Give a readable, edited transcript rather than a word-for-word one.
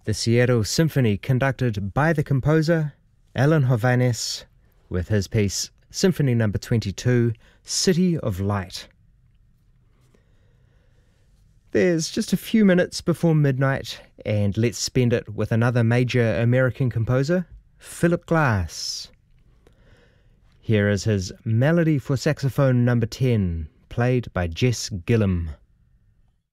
The Seattle Symphony, conducted by the composer Alan Hovhaness, with his piece Symphony No. 22, City of Light. There's just a few minutes before midnight, and let's spend it with another major American composer, Philip Glass. Here is his Melody for Saxophone No. 10, played by Jess Gillum.